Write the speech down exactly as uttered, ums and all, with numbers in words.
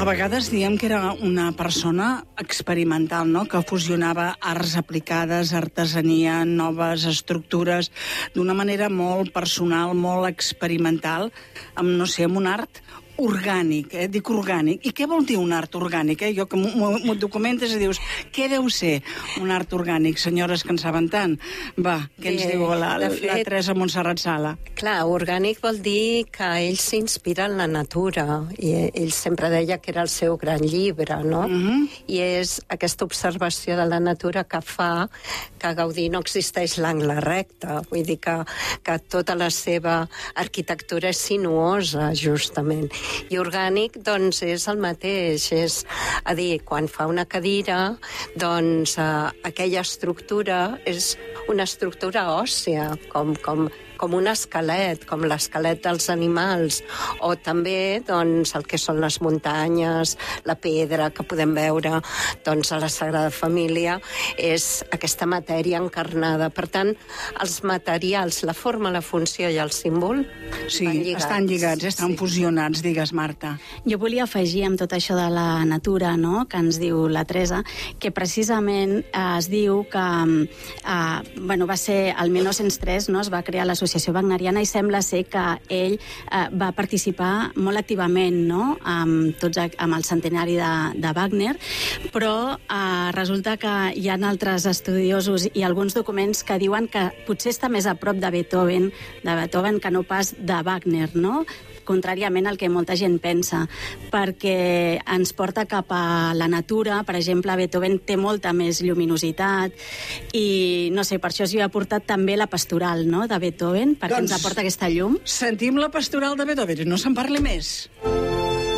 A vegades diem que era una persona experimental, no?, que fusionava arts aplicades, artesania, noves estructures, d'una manera molt personal, molt experimental, amb, no sé, amb un art orgànic, eh? Dic orgànic. I què vol dir un art orgànic? Eh? Jo que m'ho documentes i dius, què deu ser un art orgànic, senyores que en saben tant? Va, què ens diu la, la, la Teresa Montserrat Sala? Clar, orgànic vol dir que ell s'inspira en la natura, i ell sempre deia que era el seu gran llibre, no? Uh-huh. I és aquesta observació de la natura que fa que a Gaudí no existeix l'angle recte, vull dir que, que tota la seva arquitectura és sinuosa, justament. I orgànic, doncs, és el mateix. És a dir, quan fa una cadira, doncs, eh, aquella estructura és una estructura òssia, com, com, com un esquelet, com l'esquelet dels animals, o també, doncs, el que són les muntanyes, la pedra que podem veure, doncs, a la Sagrada Família, és aquesta matèria encarnada. Per tant, els materials, la forma, la funció i el símbol sí, estan lligats. estan lligats, estan sí. fusionats, digues, Marta. Jo volia afegir amb tot això de la natura, no?, que ens diu la Teresa, que precisament eh, es diu que eh, bueno, va ser el mil nou-cents tres, no?, es va crear l'Associació Wagneriana i sembla ser que ell eh, va participar molt activament, no?, amb, tots, amb el centenari de, de Wagner, però eh, resulta que hi ha altres estudiosos i alguns documents que diuen que potser està més a prop de Beethoven, de Beethoven que no pas de Wagner, no?, contràriament al que molta gent pensa, perquè ens porta cap a la natura. Per exemple, Beethoven té molta més lluminositat i, no sé, per això s'hi ha portat també la pastoral, no?, de Beethoven, perquè doncs ens aporta aquesta llum. Sentim la pastoral de Beethoven, no se'n parli més.